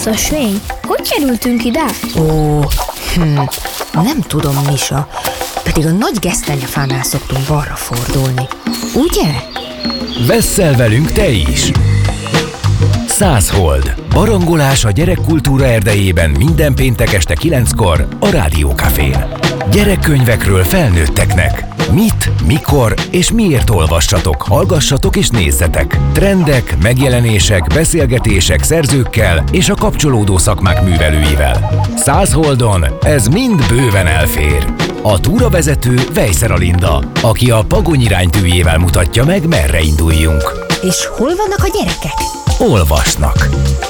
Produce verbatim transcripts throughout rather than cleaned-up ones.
az ösvény? Hogy kerültünk ide? Ó, hm, nem tudom, Misa. Pedig a nagy gesztenyefánál szoktunk balra fordulni. Ugye? Vesszel velünk te is! Száz hold. Barangolás a gyerekkultúra erdejében minden péntek este kilenckor a Rádiókafén. Gyerekkönyvekről felnőtteknek. Mit, mikor és miért olvassatok, hallgassatok és nézzetek. Trendek, megjelenések, beszélgetések szerzőkkel és a kapcsolódó szakmák művelőivel. Száz holdon ez mind bőven elfér. A túravezető Vejszer Alinda, aki a Pagony iránytűjével mutatja meg, merre induljunk. És hol vannak a gyerekek? Olvasnak.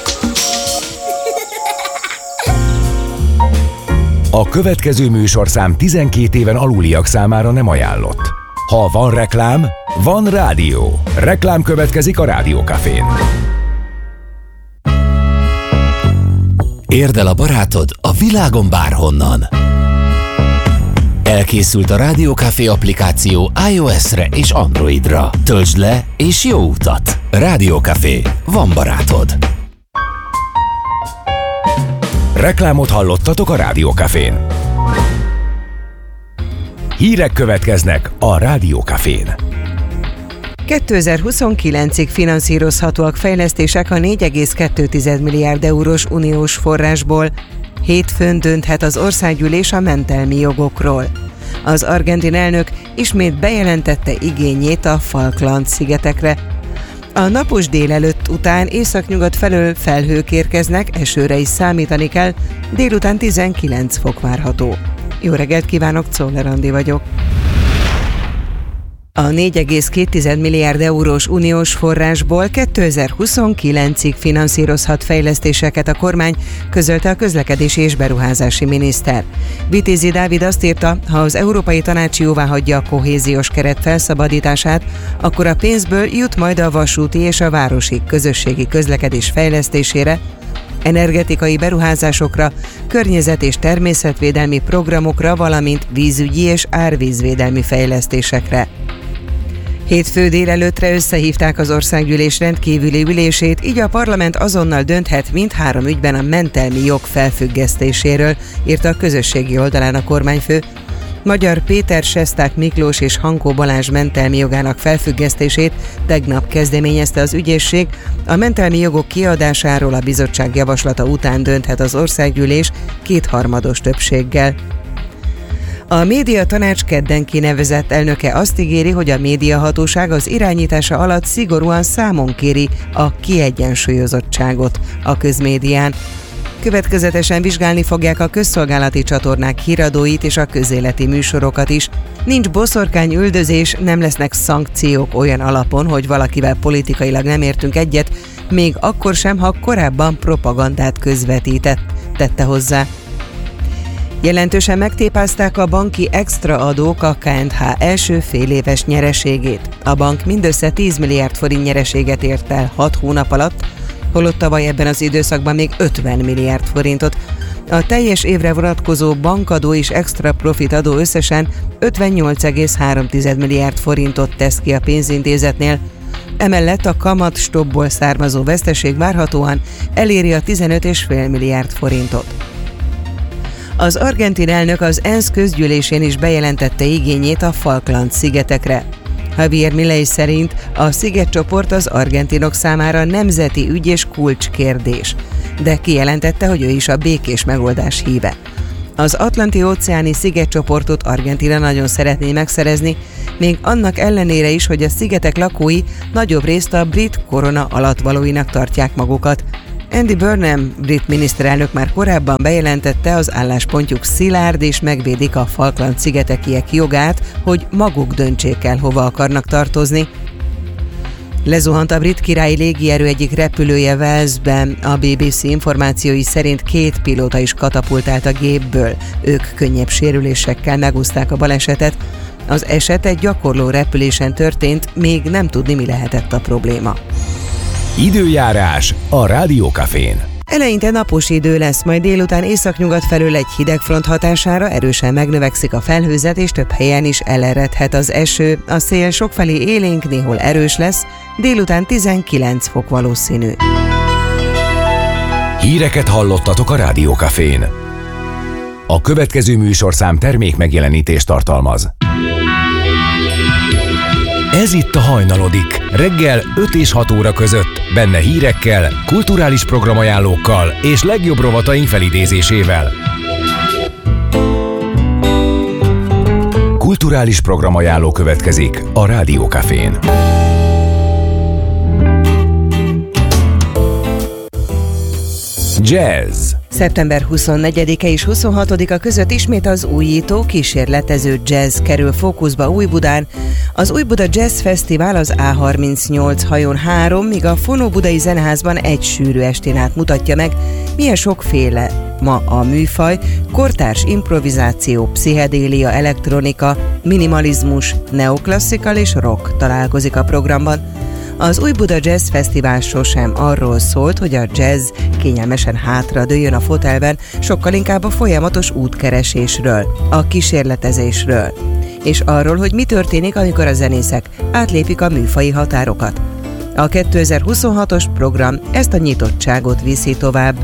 A következő műsorszám tizenkét éven aluliak számára nem ajánlott. Ha van reklám, van rádió. Reklám következik a Rádiókafén. Érd el a barátod a világon bárhonnan. Elkészült a Rádiókafé applikáció iOS-re és Androidra. Töltsd le és jó utat! Rádiókafé. Van barátod. Reklámot hallottatok a Rádiókafén. Hírek következnek a Rádiókafén. kétezer-huszonkilencig finanszírozhatóak fejlesztések a négy egész kettő milliárd eurós uniós forrásból. Hétfőn dönthet az országgyűlés a mentelmi jogokról. Az argentin elnök ismét bejelentette igényét a Falkland-szigetekre. A napos délelőtt után északnyugat felől felhők érkeznek, esőre is számítani kell, délután tizenkilenc fok várható. Jó reggelt kívánok, Czoller Andi vagyok. A négy egész két milliárd eurós uniós forrásból kétezer-huszonkilencig finanszírozhat fejlesztéseket a kormány, közölte a közlekedési és beruházási miniszter. Vitézi Dávid azt írta, ha az Európai Tanács jóváhagyja a kohéziós keret felszabadítását, akkor a pénzből jut majd a vasúti és a városi közösségi közlekedés fejlesztésére, energetikai beruházásokra, környezet- és természetvédelmi programokra, valamint vízügyi és árvízvédelmi fejlesztésekre. Hétfő délelőttre összehívták az országgyűlés rendkívüli ülését, így a parlament azonnal dönthet mindhárom ügyben a mentelmi jog felfüggesztéséről, írta a közösségi oldalán a kormányfő. Magyar Péter, Sesták Miklós és Hankó Balázs mentelmi jogának felfüggesztését tegnap kezdeményezte az ügyészség, a mentelmi jogok kiadásáról a bizottság javaslata után dönthet az országgyűlés kétharmados többséggel. A médiatanács kedden kinevezett elnöke azt ígéri, hogy a médiahatóság az irányítása alatt szigorúan számon kéri a kiegyensúlyozottságot a közmédián. Következetesen vizsgálni fogják a közszolgálati csatornák híradóit és a közéleti műsorokat is. Nincs boszorkány üldözés, nem lesznek szankciók olyan alapon, hogy valakivel politikailag nem értünk egyet, még akkor sem, ha korábban propagandát közvetített, tette hozzá. Jelentősen megtépázták a banki extra adók a ká en há első féléves nyereségét. A bank mindössze tíz milliárd forint nyereséget ért el hat hónap alatt, holott tavaly ebben az időszakban még ötven milliárd forintot. A teljes évre vonatkozó bankadó és extra profit adó összesen ötvennyolc egész három milliárd forintot tesz ki a pénzintézetnél. Emellett a kamat stoppból származó veszteség várhatóan eléri a tizenöt egész öt milliárd forintot. Az argentin elnök az ENSZ közgyűlésén is bejelentette igényét a Falkland-szigetekre. Javier Milei szerint a szigetcsoport az argentinok számára nemzeti ügy és kulcskérdés, de kijelentette, hogy ő is a békés megoldás híve. Az Atlanti-óceáni szigetcsoportot Argentína nagyon szeretné megszerezni, még annak ellenére is, hogy a szigetek lakói nagyobb részt a brit korona alattvalóinak tartják magukat. Andy Burnham brit miniszterelnök már korábban bejelentette, az álláspontjuk szilárd és megvédik a Falkland-szigetekiek jogát, hogy maguk döntsék el, hova akarnak tartozni. Lezuhant a brit királyi légierő egyik repülője Walesben, a bé bé cé információi szerint két pilóta is katapultált a gépből. Ők könnyebb sérülésekkel megúszták a balesetet. Az eset egy gyakorló repülésen történt, még nem tudni, mi lehetett a probléma. Időjárás a Rádiókafén. Eleinte napos idő lesz, majd délután északnyugat felől egy hidegfront hatására erősen megnövekszik a felhőzet, és több helyen is eleredhet az eső. A szél sokfelé élénk, néhol erős lesz, délután tizenkilenc fok valószínű. Híreket hallottatok a Rádió Cafén. A következő műsorszám termék megjelenítést tartalmaz. Ez itt a Hajnalodik, reggel öt és hat óra között, benne hírekkel, kulturális programajánlókkal és legjobb rovataink felidézésével. Kulturális programajánló következik a Rádió Cafén. Jazz. szeptember huszonnegyedike és huszonhatodika között ismét az újító, kísérletező jazz kerül fókuszba Újbudán. Az Újbuda Jazz Fesztivál az á harmincnyolc hajón három, míg a Fonó Budai Zeneházban egy sűrű estén át mutatja meg, milyen sokféle ma a műfaj, kortárs improvizáció, pszichedélia, elektronika, minimalizmus, neoklasszikal és rock találkozik a programban. Az Újbuda Jazz Fesztivál sosem arról szólt, hogy a jazz kényelmesen hátradőljön a fotelben, sokkal inkább a folyamatos útkeresésről, a kísérletezésről, és arról, hogy mi történik, amikor a zenészek átlépik a műfaji határokat. A kétezer-huszonhatos program ezt a nyitottságot viszi tovább.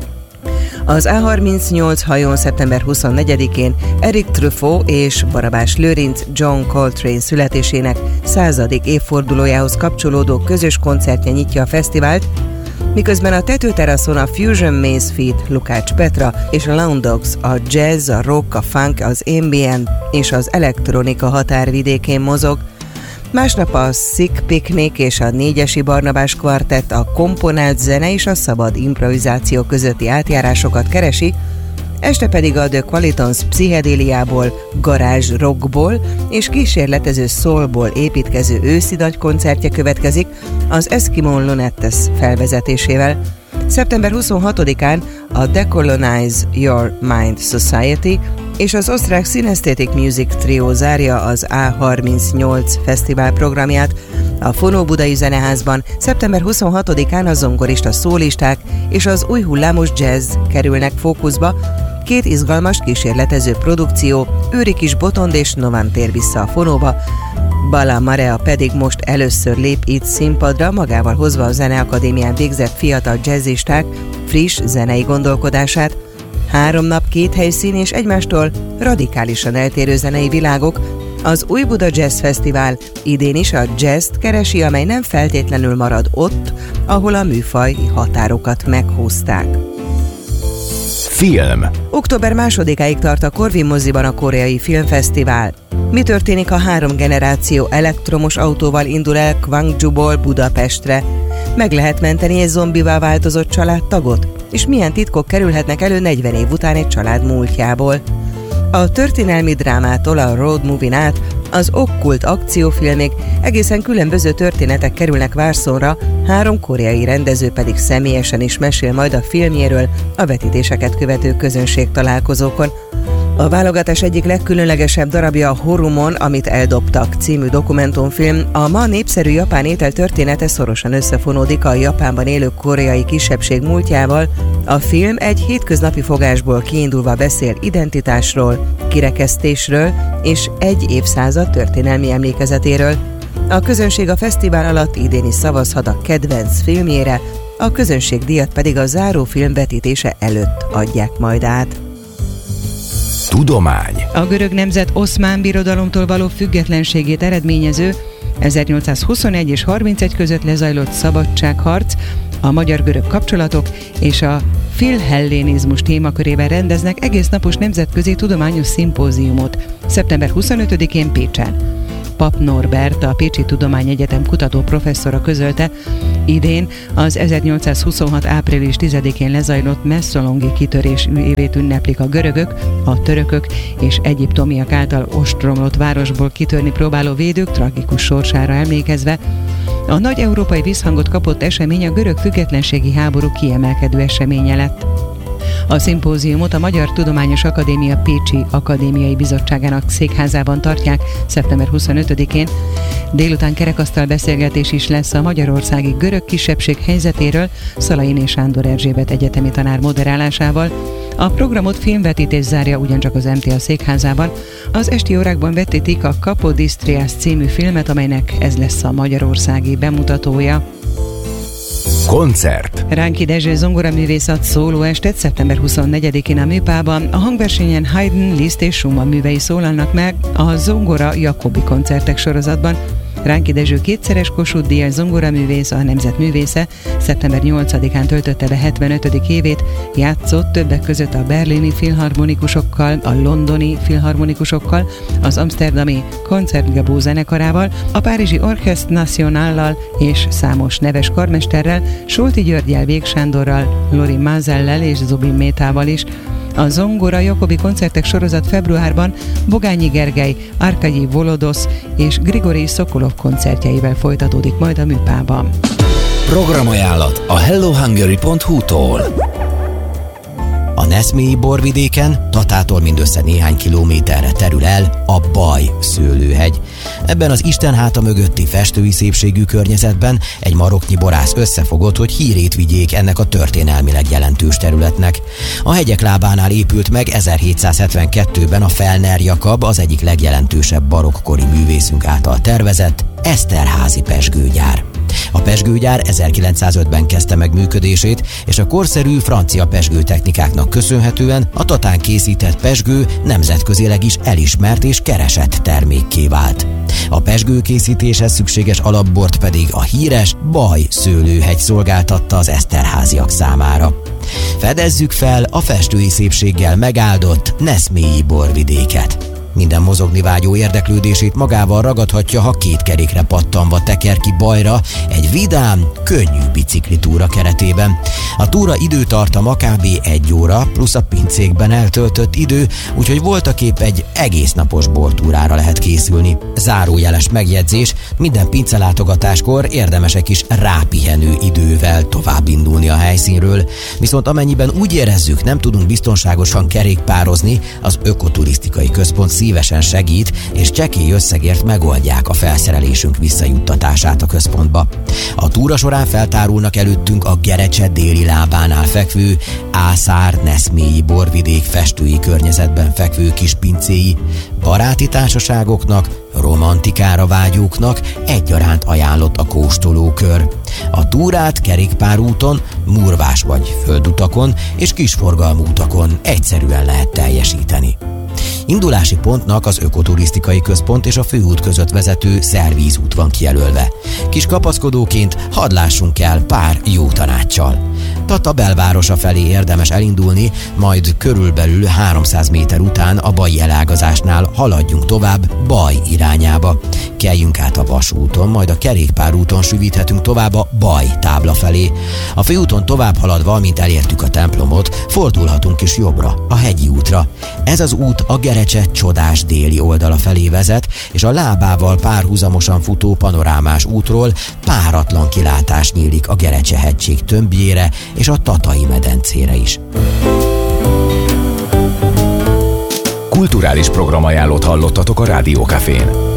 Az á harmincnyolc hajón szeptember huszonnegyedikén Eric Truffaut és Barabás Lőrinc John Coltrane születésének századik évfordulójához kapcsolódó közös koncertje nyitja a fesztivált, miközben a tetőteraszon a Fusion Maze Feet Lukács Petra és a Lounge Dogs a jazz, a rock, a funk, az ambient és az elektronika határvidékén mozog. Másnap a Sick Picnic és a Négyesi Barnabás Kvartett a komponált zene és a szabad improvizáció közötti átjárásokat keresi, este pedig a The Qualitons pszichedéliából, garázs rockból és kísérletező soulból építkező őszi nagy koncertje következik az Eskimo Lunettes felvezetésével. szeptember huszonhatodikán a Decolonize Your Mind Society és az osztrák Synesthetic Music Trio zárja az á harmincnyolc fesztivál programját. A Fonó Budai Zeneházban szeptember huszonhatodikán a zongorista szólisták és az új hullámos jazz kerülnek fókuszba, két izgalmas kísérletező produkció, Őri Kis Botond és Novan tér vissza a Fonóba, Bala Marea pedig most először lép itt színpadra, magával hozva a Zeneakadémián végzett fiatal jazzisták friss zenei gondolkodását. Három nap, két helyszín és egymástól radikálisan eltérő zenei világok. Az Újbuda Jazz Fesztivál idén is a jazzt keresi, amely nem feltétlenül marad ott, ahol a műfaj határokat meghúzták. Film. október másodikáig tart a Corvin moziban a koreai filmfesztivál. Mi történik, ha három generáció elektromos autóval indul el Gwangju-ból Budapestre? Meg lehet menteni egy zombivá változott családtagot? És milyen titkok kerülhetnek elő negyven év után egy család múltjából? A történelmi drámától a road movie-n át az okkult akciófilmig egészen különböző történetek kerülnek Várszonra, három koreai rendező pedig személyesen is mesél majd a filmjéről a vetítéseket követő közönség találkozókon. A válogatás egyik legkülönlegesebb darabja a Horumon, amit eldobtak című dokumentumfilm. A ma népszerű japán étel története szorosan összefonódik a Japánban élő koreai kisebbség múltjával. A film egy hétköznapi fogásból kiindulva beszél identitásról, kirekesztésről és egy évszázad történelmi emlékezetéről. A közönség a fesztivál alatt idén is szavazhat a kedvenc filmjére, a közönségdíjat pedig a zárófilm vetítése előtt adják majd át. Tudomány. A görög nemzet Oszmán Birodalomtól való függetlenségét eredményező ezernyolcszázhuszonegy és harmincegy között lezajlott szabadságharc, a magyar-görög kapcsolatok és a filhellénizmus témakörében rendeznek egész napos nemzetközi tudományos szimpóziumot szeptember huszonötödikén Pécsen. Pap Norbert, a Pécsi Tudományegyetem kutató professzora közölte, idén az ezernyolcszázhuszonhat április tizedikén lezajlott messzolongi kitörés évét ünneplik a görögök, a törökök és egyiptomiak által ostromlott városból kitörni próbáló védők tragikus sorsára emlékezve. A nagy európai visszhangot kapott esemény a görög függetlenségi háború kiemelkedő eseménye lett. A szimpóziumot a Magyar Tudományos Akadémia Pécsi Akadémiai Bizottságának székházában tartják szeptember huszonötödikén. Délután kerekasztal beszélgetés is lesz a magyarországi görög kisebbség helyzetéről Szalainé Sándor Erzsébet egyetemi tanár moderálásával. A programot filmvetítés zárja ugyancsak az em té á székházában. Az esti órákban vetítik a Kapodisztriász című filmet, amelynek ez lesz a magyarországi bemutatója. Koncert. Ránki Dezső zongoraművész ad szólóestet szeptember huszonnegyedikén a Műpában. A hangversenyen Haydn, Liszt és Schumann művei szólalnak meg a Zongora Jakobi koncertek sorozatban. Ránki Dezső kétszeres Kossuth Díjas zongoraművész, a Nemzet művésze, szeptember nyolcadikán töltötte be hetvenötödik évét, játszott többek között a berlini filharmonikusokkal, a londoni filharmonikusokkal, az amsterdami Concertgebouw zenekarával, a párizsi Orchestre Nationallal és számos neves karmesterrel, Solti Györggyel, Vég Sándorral, Lori Mazellel és Zubin Métával is. A Zongora Jakobi koncertek sorozat februárban Bogányi Gergely, Arkadyi Volodosz és Grigori Szokolov koncertjeivel folytatódik majd a Műpában. Programajánlat a hello hungary pont hu-tól. A Neszmélyi borvidéken, Tatától mindössze néhány kilométerre terül el a Baj szőlőhegy. Ebben az istenháta mögötti festői szépségű környezetben egy maroknyi borász összefogott, hogy hírét vigyék ennek a történelmileg jelentős területnek. A hegyek lábánál épült meg ezerhétszázhetvenkettőben a Fellner Jakab, az egyik legjelentősebb barokkori művészünk által tervezett Eszterházy pezsgőgyár. A pezsgőgyár ezerkilencszázötben kezdte meg működését, és a korszerű francia pezsgőtechnikáknak köszönhetően a Tatán készített pezsgő nemzetközileg is elismert és keresett termékké vált. A pezsgő készítéshez szükséges alapbort pedig a híres Baj szőlőhegy szolgáltatta az eszterháziak számára. Fedezzük fel a festői szépséggel megáldott Neszmélyi borvidéket. Minden mozogni vágyó érdeklődését magával ragadhatja, ha két kerékre pattanva teker ki Bajra egy vidám, könnyű biciklitúra keretében. A túra időtartama kb. egy óra, plusz a pincékben eltöltött idő, úgyhogy voltaképp egy egész napos bortúrára lehet készülni. Zárójeles megjegyzés, minden pincelátogatáskor érdemes egy kis rápihenő idővel tovább indulni a helyszínről, viszont amennyiben úgy érezzük, nem tudunk biztonságosan kerékpározni, az ökoturisztikai központ szívesen segít, és csekély összegért megoldják a felszerelésünk visszajuttatását a központba. A túra során feltárulnak előttünk a Gerecse déli lábánál fekvő Ászár-Neszmélyi borvidék festői környezetben fekvő kis pincéi. Baráti társaságoknak, romantikára vágyóknak egyaránt ajánlott a kóstolókör. A túrát kerékpárúton, murvás vagy földutakon és kisforgalmú utakon egyszerűen lehet teljesíteni. Indulási pontnak az ökoturisztikai központ és a főút között vezető szervízút van kijelölve. Kis kapaszkodóként hadd lássunk el pár jó tanáccsal. Tata belvárosa felé érdemes elindulni, majd körülbelül háromszáz méter után a Baji elágazásnál haladjunk tovább Baj irányába. Keljünk át a vasúton, majd a kerékpárúton süvíthetünk tovább a Baj tábla felé. A főúton tovább haladva, mint elértük a templomot, fordulhatunk is jobbra, a hegyi útra. Ez az út a Gerecse csodás déli oldala felé vezet, és a lábával párhuzamosan futó panorámás útról páratlan kilátás nyílik a Gerecse hegység tömbjére és a Tatai medencére is. Kulturális programajánlót hallottatok a Rádió Cafén.